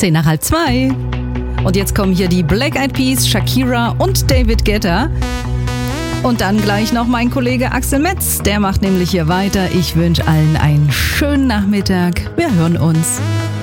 2:10. Und jetzt kommen hier die Black Eyed Peas, Shakira und David Guetta. Und dann gleich noch mein Kollege Axel Metz. Der macht nämlich hier weiter. Ich wünsche allen einen schönen Nachmittag. Wir hören uns.